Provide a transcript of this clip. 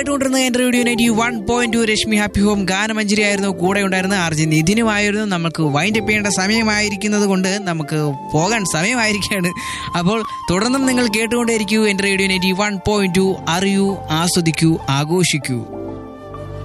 കേട്ടുകൊണ്ടിരുന്ന എന്റെ radio 91.2 Rashmi happy home ഗാനമഞ്ജരി ആയിരുന്നു. കൂടെ ഉണ്ടായിരുന്ന ആർജി നിതിനുമായിരുന്നു. നമുക്ക് വൈൻഡപ്പ് ചെയ്യേണ്ട സമയമായിരിക്കുന്നത് കൊണ്ട് നമുക്ക് പോകാൻ സമയമായിരിക്കുകയാണ്. അപ്പോൾ തുടർന്നും നിങ്ങൾ കേട്ടുകൊണ്ടേയിരിക്കൂ എന്റെ റേഡിയോ 91.2. അറിയൂ, ആസ്വദിക്കൂ, ആഘോഷിക്കൂ.